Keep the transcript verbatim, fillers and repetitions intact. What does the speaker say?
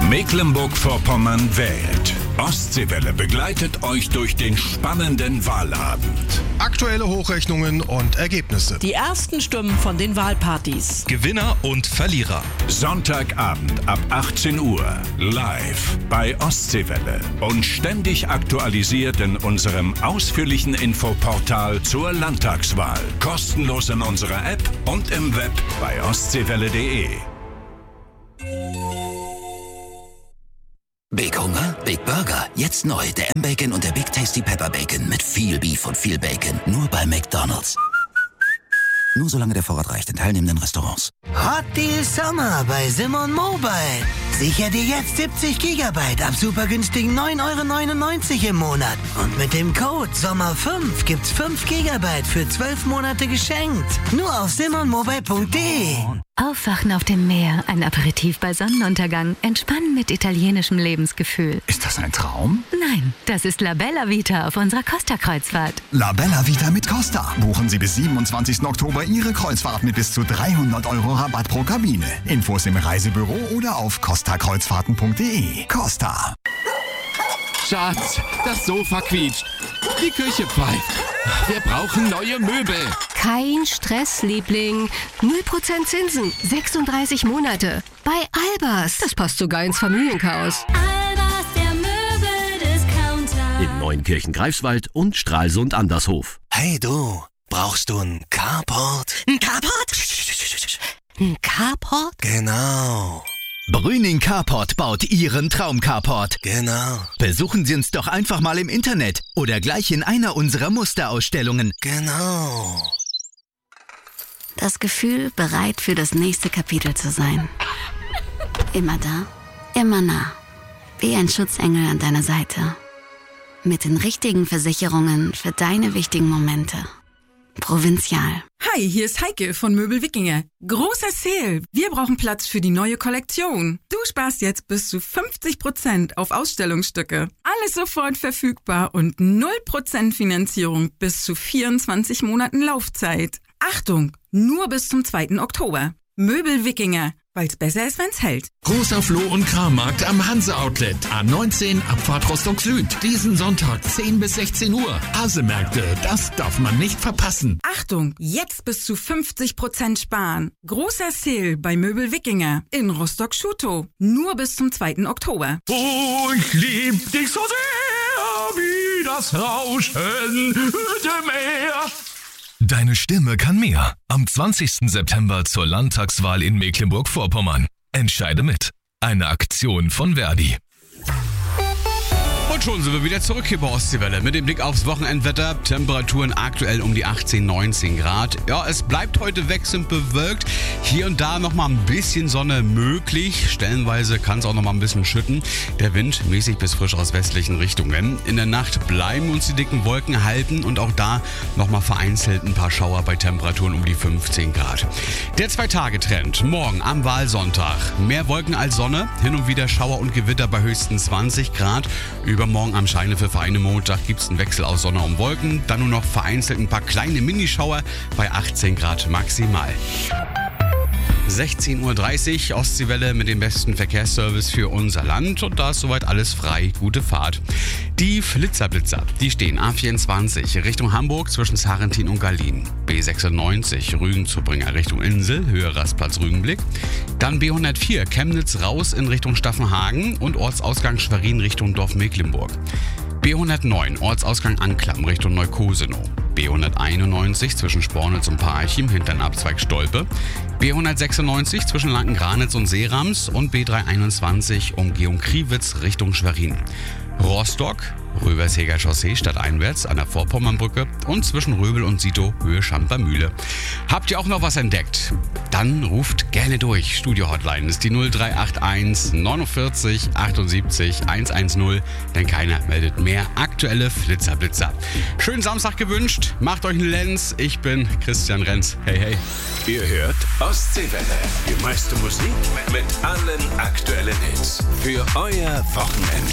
Mecklenburg-Vorpommern wählt. Ostseewelle begleitet euch durch den spannenden Wahlabend. Aktuelle Hochrechnungen und Ergebnisse. Die ersten Stimmen von den Wahlpartys. Gewinner und Verlierer. Sonntagabend ab achtzehn Uhr. Live bei Ostseewelle. Und ständig aktualisiert in unserem ausführlichen Infoportal zur Landtagswahl. Kostenlos in unserer App und im Web bei ostseewelle punkt de. Big Hunger, Big Burger. Jetzt neu. Der M-Bacon und der Big Tasty Pepper Bacon. Mit viel Beef und viel Bacon. Nur bei McDonald's. Nur solange der Vorrat reicht in teilnehmenden Restaurants. Hot Deal Summer bei Simon Mobile. Sicher dir jetzt siebzig Gigabyte ab super günstigen neun Euro neunundneunzig im Monat. Und mit dem Code Sommer fünf gibt's fünf Gigabyte für zwölf Monate geschenkt. Nur auf simon mobile punkt de. Aufwachen auf dem Meer, ein Aperitif bei Sonnenuntergang, entspannen mit italienischem Lebensgefühl. Ist das ein Traum? Nein, das ist La Bella Vita auf unserer Costa-Kreuzfahrt. La Bella Vita mit Costa. Buchen Sie bis siebenundzwanzigsten Oktober Ihre Kreuzfahrt mit bis zu dreihundert Euro Rabatt pro Kabine. Infos im Reisebüro oder auf costa kreuzfahrten punkt de. Costa. Schatz, das Sofa quietscht. Die Küche pfeift. Wir brauchen neue Möbel. Kein Stress, Liebling. null Prozent Zinsen, sechsunddreißig Monate. Bei Albers. Das passt sogar ins Familienchaos. Albers, der Möbeldiscounter. In Neunkirchen, Greifswald und Stralsund Andershof. Hey du, brauchst du einen Carport? Ein Carport? Ein Carport? Genau. Brüning Carport baut Ihren Traum-Carport. Genau. Besuchen Sie uns doch einfach mal im Internet oder gleich in einer unserer Musterausstellungen. Genau. Das Gefühl, bereit für das nächste Kapitel zu sein. Immer da, immer nah. Wie ein Schutzengel an deiner Seite. Mit den richtigen Versicherungen für deine wichtigen Momente. Provinzial. Hi, hier ist Heike von Möbel Wikinger. Großer Sale. Wir brauchen Platz für die neue Kollektion. Du sparst jetzt bis zu fünfzig Prozent auf Ausstellungsstücke. Alles sofort verfügbar und null Prozent Finanzierung bis zu vierundzwanzig Monaten Laufzeit. Achtung, nur bis zum zweiten Oktober. Möbel Wikinger, weil's besser ist, wenn's hält. Großer Floh- und Krammarkt am Hanse-Outlet. A neunzehn, Abfahrt Rostock Süd. Diesen Sonntag zehn bis sechzehn Uhr. Hase-Märkte, das darf man nicht verpassen. Achtung, jetzt bis zu fünfzig Prozent sparen. Großer Sale bei Möbel Wikinger in Rostock-Schutow. Nur bis zum zweiten Oktober. Oh, ich lieb dich so sehr, wie das Rauschen der Meer. Deine Stimme kann mehr. Am zwanzigsten September zur Landtagswahl in Mecklenburg-Vorpommern. Entscheide mit. Eine Aktion von Verdi. Und schon sind wir wieder zurück hier bei Ostseewelle mit dem Blick aufs Wochenendwetter. Temperaturen aktuell um die achtzehn, neunzehn Grad. Ja, es bleibt heute wechselnd bewölkt. Hier und da nochmal ein bisschen Sonne möglich. Stellenweise kann es auch nochmal ein bisschen schütten. Der Wind mäßig bis frisch aus westlichen Richtungen. In der Nacht bleiben uns die dicken Wolken halten und auch da nochmal vereinzelt ein paar Schauer bei Temperaturen um die fünfzehn Grad. Der Zwei-Tage-Trend. Morgen am Wahlsonntag. Mehr Wolken als Sonne. Hin und wieder Schauer und Gewitter bei höchstens zwanzig Grad. Übermorgen am Scheinepfiff eine Montag gibt es einen Wechsel aus Sonne und Wolken. Dann nur noch vereinzelt ein paar kleine Minischauer bei achtzehn Grad maximal. sechzehn Uhr dreißig, Ostseewelle mit dem besten Verkehrsservice für unser Land. Und da ist soweit alles frei. Gute Fahrt. Die Flitzerblitzer, die stehen A vierundzwanzig Richtung Hamburg zwischen Sarrentin und Gallien. B sechsundneunzig Rügen-Zubringer Richtung Insel, Höhe Rastplatz Rügenblick. Dann B hundertvier Chemnitz raus in Richtung Staffenhagen und Ortsausgang Schwerin Richtung Dorf Mecklenburg. B hundertneun Ortsausgang Anklam Richtung Neukosenow. B hunderteinundneunzig zwischen Spornitz und Parchim hinter den Abzweig Stolpe. B hundertsechsundneunzig zwischen Lanken-Granitz und Seerams und B dreihunderteinundzwanzig Umgehung Kriwitz Richtung Schwerin. Rostock, Röversheger Chaussee stadteinwärts an der Vorpommernbrücke und zwischen Röbel und Sito Höhe Schamper-Mühle. Habt ihr auch noch was entdeckt? Dann ruft gerne durch. Studio-Hotline ist die null drei acht eins neunundvierzig achtundsiebzig hundertzehn, denn keiner meldet mehr aktuelle Flitzerblitzer. Schönen Samstag gewünscht, macht euch einen Lenz. Ich bin Christian Renz. Hey, hey. Ihr hört Ostseewelle, die meiste Musik mit allen aktuellen Hits für euer Wochenende.